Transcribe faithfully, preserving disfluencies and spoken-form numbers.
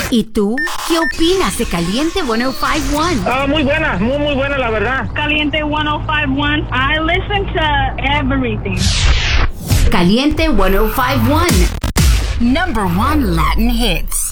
¿Y tú? ¿Qué opinas de Caliente ciento cincuenta y uno? Ah, muy buena, muy, muy buena, la verdad. Caliente ciento cincuenta y uno. I listen to everything. Caliente ciento cincuenta y uno. Number one Latin hits.